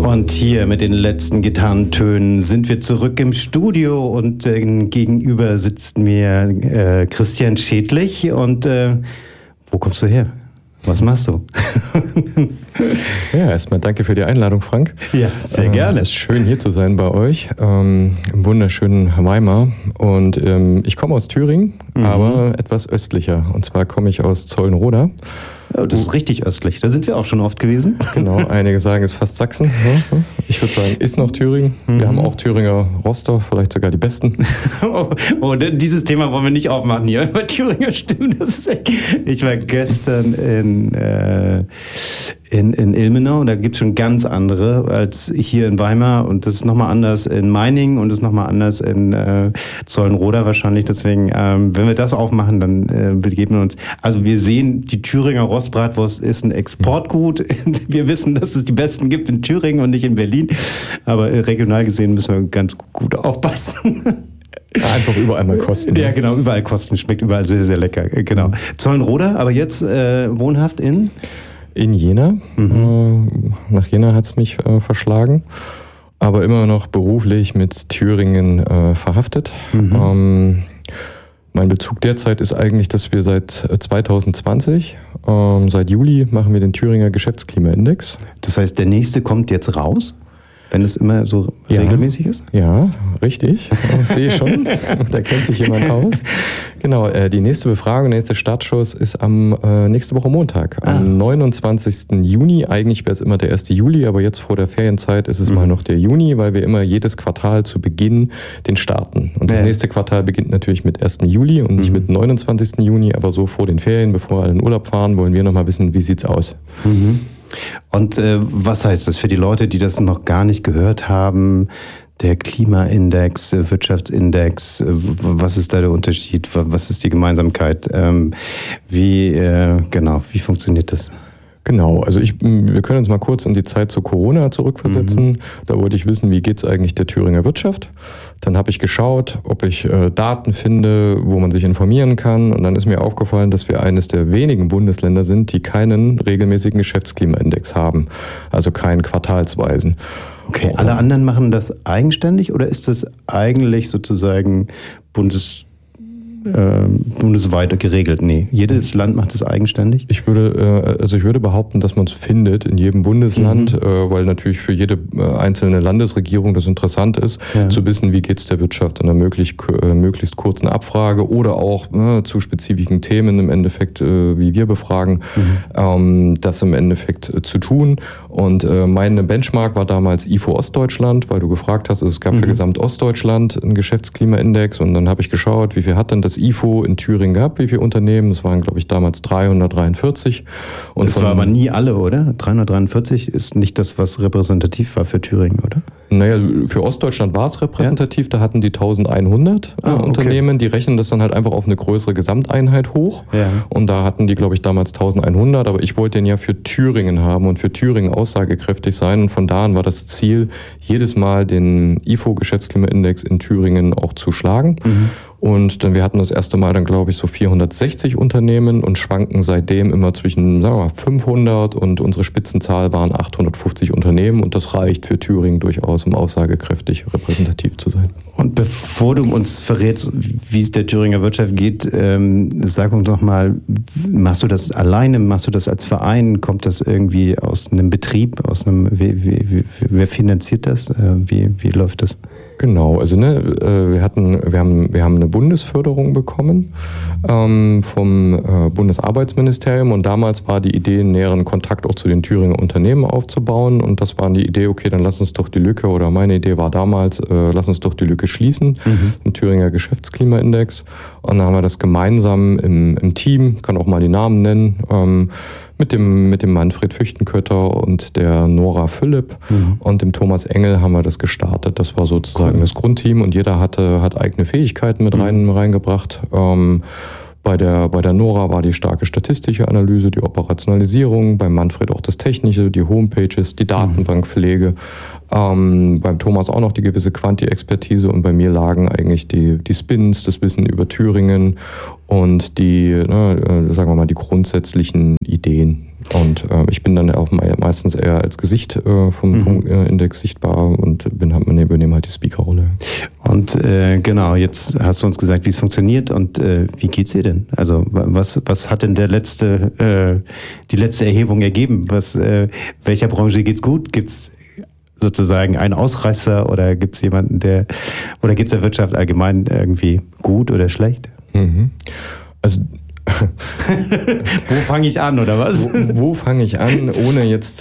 Und hier mit den letzten Gitarrentönen sind wir zurück im Studio und gegenüber sitzt mir Christian Schädlich. Und wo kommst du her? Was machst du? Ja, erstmal danke für die Einladung, Frank. Ja, sehr gerne. Es ist schön, hier zu sein bei euch, im wunderschönen Weimar. Und ich komme aus Thüringen, aber etwas östlicher. Und zwar komme ich aus Zollenroda. Oh, das ist richtig östlich. Da sind wir auch schon oft gewesen. Genau, einige sagen, es ist fast Sachsen. Ich würde sagen, ist noch Thüringen. Wir haben auch Thüringer Roster, vielleicht sogar die besten. Oh, dieses Thema wollen wir nicht aufmachen hier. Über Thüringer Stimmen, das ist echt. Ich war gestern in Ilmenau, da gibt es schon ganz andere als hier in Weimar, und das ist nochmal anders in Meiningen und das ist nochmal anders in Zollenroda wahrscheinlich. Deswegen, wenn wir das aufmachen, dann begeben wir uns. Also wir sehen, die Thüringer Rostbratwurst ist ein Exportgut. Wir wissen, dass es die besten gibt in Thüringen und nicht in Berlin. Aber regional gesehen müssen wir ganz gut aufpassen. Einfach überall mal kosten. Ja, genau, überall kosten. Schmeckt überall sehr, sehr lecker. Genau. Zollenroda, aber jetzt wohnhaft in? In Jena. Nach Jena hat es mich verschlagen. Aber immer noch beruflich mit Thüringen verhaftet. Mein Bezug derzeit ist eigentlich, dass wir seit 2020, seit Juli, machen wir den Thüringer Geschäftsklimaindex. Das heißt, der nächste kommt jetzt raus? Wenn es immer so regelmäßig ist? Ja, richtig. Ich sehe schon. Da kennt sich jemand aus. Genau, die nächste Befragung, der nächste Startschuss ist nächste Woche Montag, am 29. Juni. Eigentlich wäre es immer der 1. Juli, aber jetzt vor der Ferienzeit ist es mal noch der Juni, weil wir immer jedes Quartal zu Beginn den starten. Und das nächste Quartal beginnt natürlich mit 1. Juli und nicht mit 29. Juni, aber so vor den Ferien, bevor alle in Urlaub fahren, wollen wir nochmal wissen, wie sieht's aus. Und was heißt das für die Leute, die das noch gar nicht gehört haben? Der Klimaindex, Wirtschaftsindex, was ist da der Unterschied? Was ist die Gemeinsamkeit? Wie funktioniert das? Genau, also wir können uns mal kurz in die Zeit zu Corona zurückversetzen. Da wollte ich wissen, wie geht's eigentlich der Thüringer Wirtschaft? Dann habe ich geschaut, ob ich Daten finde, wo man sich informieren kann. Und dann ist mir aufgefallen, dass wir eines der wenigen Bundesländer sind, die keinen regelmäßigen Geschäftsklimaindex haben. Also keinen quartalsweisen. Okay, alle anderen machen das eigenständig oder ist das eigentlich sozusagen bundesweit geregelt? Nee, jedes Land macht das eigenständig? Ich würde behaupten, dass man es findet in jedem Bundesland, weil natürlich für jede einzelne Landesregierung das interessant ist, zu wissen, wie geht es der Wirtschaft in einer möglichst kurzen Abfrage oder auch zu spezifischen Themen im Endeffekt, wie wir befragen, das im Endeffekt zu tun. Und meine Benchmark war damals IFO Ostdeutschland, weil du gefragt hast, es gab für Gesamt-Ostdeutschland einen Geschäftsklimaindex, und dann habe ich geschaut, wie viel hat denn das IFO in Thüringen gehabt, wie viele Unternehmen? Das waren, glaube ich, damals 343. Und das war aber nie alle, oder? 343 ist nicht das, was repräsentativ war für Thüringen, oder? Naja, für Ostdeutschland war es repräsentativ, da hatten die 1100 Unternehmen, die rechnen das dann halt einfach auf eine größere Gesamteinheit hoch. Ja. Und da hatten die, glaube ich, damals 1100, aber ich wollte den ja für Thüringen haben und für Thüringen aussagekräftig sein. Und von da an war das Ziel, jedes Mal den IFO-Geschäftsklimaindex in Thüringen auch zu schlagen. Und dann, wir hatten das erste Mal dann, glaube ich, so 460 Unternehmen und schwanken seitdem immer zwischen, sagen wir mal, 500 und unsere Spitzenzahl waren 850 Unternehmen, und das reicht für Thüringen durchaus, um aussagekräftig repräsentativ zu sein. Und bevor du uns verrätst, wie es der Thüringer Wirtschaft geht, sag uns doch mal, machst du das alleine, machst du das als Verein, kommt das irgendwie aus einem Betrieb, wer finanziert das, wie läuft das? Genau, also wir haben eine Bundesförderung bekommen vom Bundesarbeitsministerium, und damals war die Idee, einen näheren Kontakt auch zu den Thüringer Unternehmen aufzubauen, und das war die Idee, okay, dann lass uns doch die Lücke, oder meine Idee war damals, lass uns doch die Lücke schließen, im Thüringer Geschäftsklimaindex, und dann haben wir das gemeinsam im Team, kann auch mal die Namen nennen, mit dem Manfred Füchtenkötter und der Nora Philipp und dem Thomas Engel haben wir das gestartet. Das war sozusagen das Grundteam, und jeder hat eigene Fähigkeiten mit reingebracht. Bei der Nora war die starke statistische Analyse, die Operationalisierung, beim Manfred auch das Technische, die Homepages, die Datenbankpflege, beim Thomas auch noch die gewisse Quanti-Expertise, und bei mir lagen eigentlich die Spins, das Wissen über Thüringen und die, sagen wir mal, die grundsätzlichen Ideen. Und ich bin dann auch meistens eher als Gesicht vom Index sichtbar und übernehme halt die Speakerrolle. Und genau, jetzt hast du uns gesagt, wie es funktioniert und wie geht's dir denn? Also was hat denn die letzte Erhebung ergeben? Welcher Branche geht's gut? Gibt's sozusagen einen Ausreißer oder gibt's jemanden, oder geht's der Wirtschaft allgemein irgendwie gut oder schlecht? Also wo fange ich an, oder was? Wo fange ich an, ohne jetzt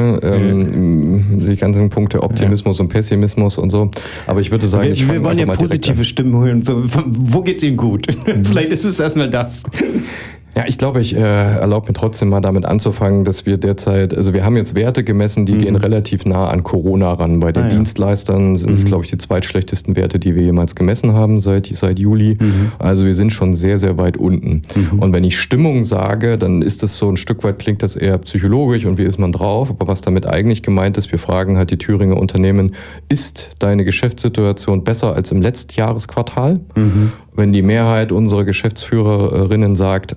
die ganzen Punkte Optimismus und Pessimismus und so. Aber ich würde sagen, wir wollen ja positive Stimmen holen. So, wo geht's Ihnen gut? Vielleicht ist es erstmal das. Ja, ich glaube, ich erlaube mir trotzdem mal damit anzufangen, dass wir derzeit, also wir haben jetzt Werte gemessen, die gehen relativ nah an Corona ran. Bei den Dienstleistern sind es, glaube ich, die zweitschlechtesten Werte, die wir jemals gemessen haben seit Juli. Also wir sind schon sehr, sehr weit unten. Und wenn ich Stimmung sage, dann ist das so ein Stück weit, klingt das eher psychologisch und wie ist man drauf. Aber was damit eigentlich gemeint ist, wir fragen halt die Thüringer Unternehmen, ist deine Geschäftssituation besser als im Letztjahresquartal? Wenn die Mehrheit unserer Geschäftsführerinnen sagt,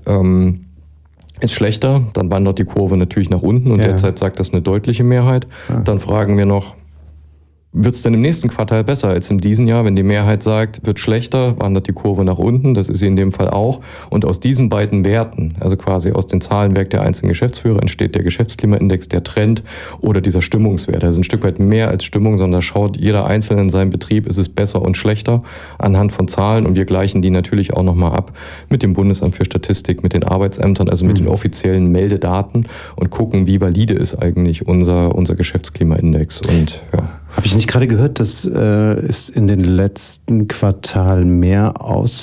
ist schlechter, dann wandert die Kurve natürlich nach unten und derzeit sagt das eine deutliche Mehrheit. Dann fragen wir noch, wird es denn im nächsten Quartal besser als in diesem Jahr? Wenn die Mehrheit sagt, wird schlechter, wandert die Kurve nach unten. Das ist sie in dem Fall auch. Und aus diesen beiden Werten, also quasi aus den Zahlenwerk der einzelnen Geschäftsführer, entsteht der Geschäftsklimaindex, der Trend oder dieser Stimmungswert. Also ein Stück weit mehr als Stimmung, sondern da schaut jeder Einzelne in seinem Betrieb, ist es besser und schlechter anhand von Zahlen. Und wir gleichen die natürlich auch nochmal ab mit dem Bundesamt für Statistik, mit den Arbeitsämtern, also mit den offiziellen Meldedaten und gucken, wie valide ist eigentlich unser Geschäftsklimaindex. Und ja. Habe ich nicht gerade gehört, dass es in den letzten Quartalen mehr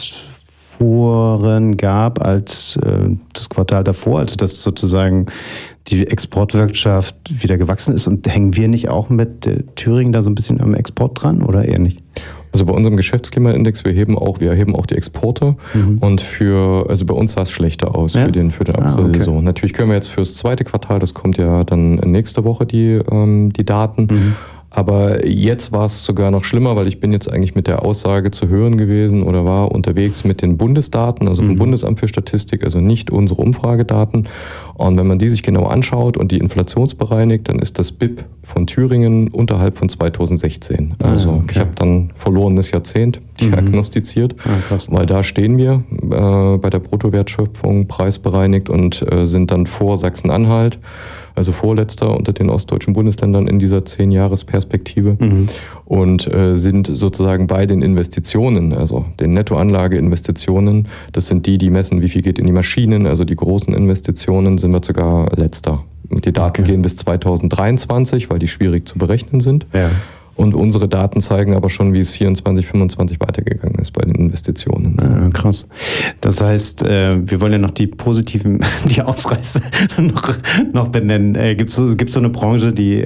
Ausfuhren gab als das Quartal davor? Also dass sozusagen die Exportwirtschaft wieder gewachsen ist. Und hängen wir nicht auch mit Thüringen da so ein bisschen am Export dran oder eher nicht? Also bei unserem Geschäftsklimaindex, wir erheben auch die Exporte und also bei uns sah es schlechter aus für den April. Okay. So. Natürlich können wir jetzt fürs zweite Quartal, das kommt ja dann nächste Woche, die Daten. Aber jetzt war es sogar noch schlimmer, weil ich bin jetzt eigentlich mit der Aussage zu hören gewesen oder war unterwegs mit den Bundesdaten, also vom Bundesamt für Statistik, also nicht unsere Umfragedaten. Und wenn man die sich genau anschaut und die inflationsbereinigt, dann ist das BIP von Thüringen unterhalb von 2016. Also ich habe dann verlorenes Jahrzehnt diagnostiziert, weil da stehen wir bei der Bruttowertschöpfung preisbereinigt und sind dann vor Sachsen-Anhalt, also vorletzter unter den ostdeutschen Bundesländern in dieser 10-Jahres-Perspektive und sind sozusagen bei den Investitionen, also den Nettoanlageinvestitionen, das sind die messen, wie viel geht in die Maschinen, also die großen Investitionen, sind wir sogar letzter. Die Daten gehen bis 2023, weil die schwierig zu berechnen sind. Ja. Und unsere Daten zeigen aber schon, wie es 24, 25 weitergegangen ist bei den Investitionen. Ja, krass. Das heißt, wir wollen ja noch die positiven, die Ausreißer noch benennen. Gibt's so eine Branche, die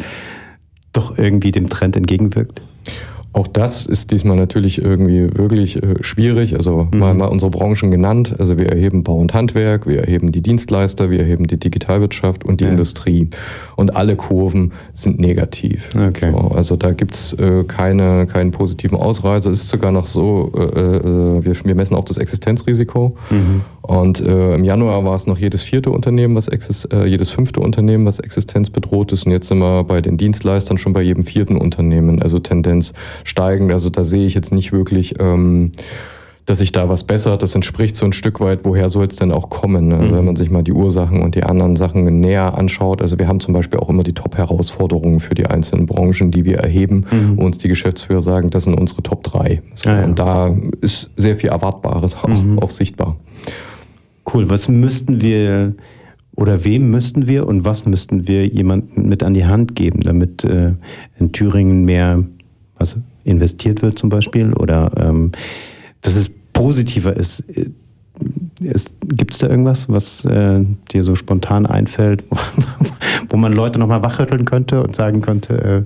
doch irgendwie dem Trend entgegenwirkt? Auch das ist diesmal natürlich irgendwie wirklich schwierig. Also mal unsere Branchen genannt. Also wir erheben Bau und Handwerk, wir erheben die Dienstleister, wir erheben die Digitalwirtschaft und die Industrie. Und alle Kurven sind negativ. Okay. So, also da gibt's keinen positiven Ausreißer. Es ist sogar noch so, wir messen auch das Existenzrisiko. Und im Januar war es noch jedes fünfte Unternehmen, was existenzbedroht ist. Und jetzt sind wir bei den Dienstleistern schon bei jedem 4. Unternehmen. Also Tendenz steigend. Also da sehe ich jetzt nicht wirklich, dass sich da was bessert. Das entspricht so ein Stück weit, woher soll es denn auch kommen? Ne? Also wenn man sich mal die Ursachen und die anderen Sachen näher anschaut. Also wir haben zum Beispiel auch immer die Top-Herausforderungen für die einzelnen Branchen, die wir erheben, wo uns die Geschäftsführer sagen, das sind unsere Top 3. So, und da ist sehr viel Erwartbares auch sichtbar. Cool. Was müssten wir oder wem müssten wir und was müssten wir jemandem mit an die Hand geben, damit in Thüringen mehr investiert wird zum Beispiel oder dass es positiver ist? Gibt es da irgendwas, was dir so spontan einfällt, wo man Leute nochmal wachrütteln könnte und sagen könnte,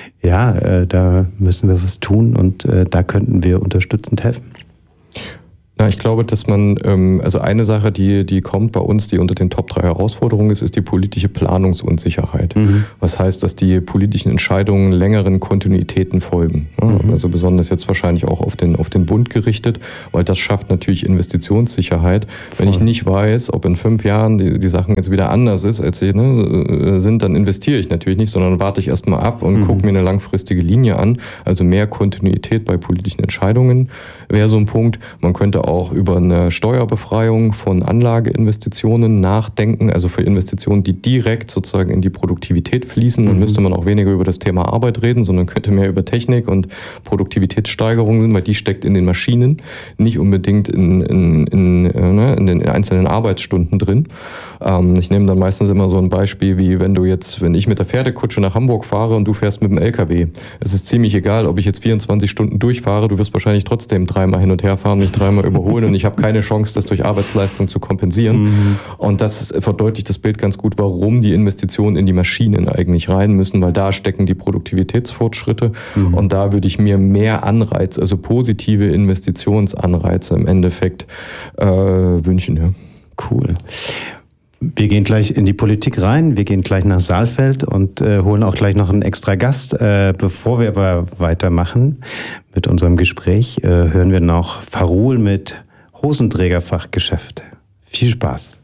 da müssen wir was tun und da könnten wir unterstützend helfen? Ja, ich glaube, dass man, also eine Sache, die kommt bei uns, die unter den Top 3 Herausforderungen ist die politische Planungsunsicherheit. Was heißt, dass die politischen Entscheidungen längeren Kontinuitäten folgen. Also besonders jetzt wahrscheinlich auch auf den Bund gerichtet, weil das schafft natürlich Investitionssicherheit. Wenn ich nicht weiß, ob in 5 Jahren die Sachen jetzt wieder anders ist, als sie sind, dann investiere ich natürlich nicht, sondern warte ich erstmal ab und gucke mir eine langfristige Linie an. Also mehr Kontinuität bei politischen Entscheidungen wäre so ein Punkt. Man könnte auch über eine Steuerbefreiung von Anlageinvestitionen nachdenken, also für Investitionen, die direkt sozusagen in die Produktivität fließen. Dann müsste man auch weniger über das Thema Arbeit reden, sondern könnte mehr über Technik und Produktivitätssteigerung sind, weil die steckt in den Maschinen, nicht unbedingt in den einzelnen Arbeitsstunden drin. Ich nehme dann meistens immer so ein Beispiel, wie wenn ich mit der Pferdekutsche nach Hamburg fahre und du fährst mit dem LKW. Es ist ziemlich egal, ob ich jetzt 24 Stunden durchfahre, du wirst wahrscheinlich trotzdem 3-mal hin und her fahren, mich 3-mal überholen und ich habe keine Chance, das durch Arbeitsleistung zu kompensieren. Und das verdeutlicht das Bild ganz gut, warum die Investitionen in die Maschinen eigentlich rein müssen, weil da stecken die Produktivitätsfortschritte und da würde ich mir mehr Anreiz, also positive Investitionsanreize im Endeffekt wünschen. Ja. Cool. Wir gehen gleich in die Politik rein, wir gehen gleich nach Saalfeld und holen auch gleich noch einen extra Gast. Bevor wir aber weitermachen mit unserem Gespräch, hören wir noch Farul mit Hosenträgerfachgeschäft. Viel Spaß.